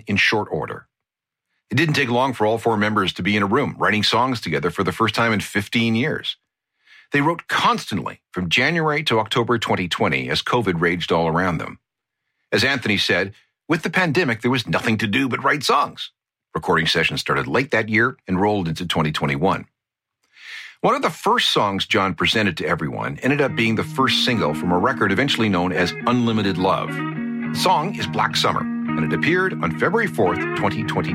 began in short order. It didn't take long for all four members to be in a room writing songs together for the first time in 15 years. They wrote constantly from January to October 2020 as COVID raged all around them. As Anthony said, with the pandemic, there was nothing to do but write songs. Recording sessions started late that year and rolled into 2021. One of the first songs John presented to everyone ended up being the first single from a record eventually known as Unlimited Love. The song is Black Summer, and it appeared on February 4th, 2020.